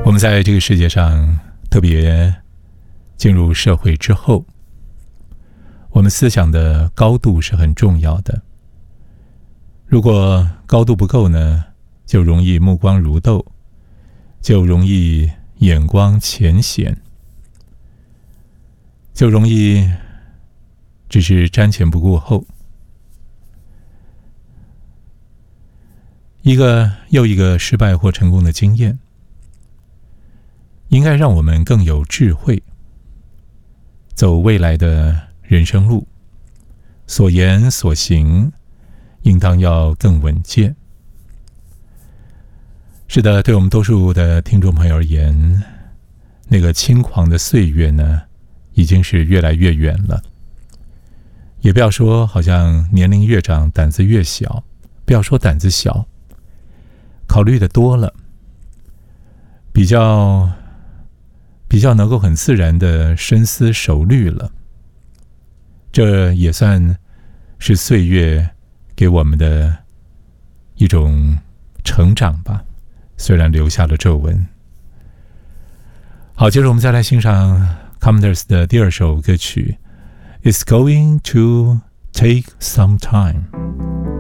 我们在这个世界上，特别进入社会之后，我们思想的高度是很重要的。如果高度不够呢，就容易目光如豆，就容易眼光浅显，就容易只是瞻前不顾后。一个又一个失败或成功的经验，应该让我们更有智慧，走未来的人生路，所言所行应当要更稳健。是的，对我们多数的听众朋友而言，那个轻狂的岁月呢，已经是越来越远了。也不要说好像年龄越长胆子越小，不要说胆子小，考虑的多了，比较能够很自然的深思熟虑了。这也算是岁月给我们的一种成长吧，虽然留下了皱纹。好，接着我们再来欣赏 Commodores 的第二首歌曲 It's Going to Take Some Time。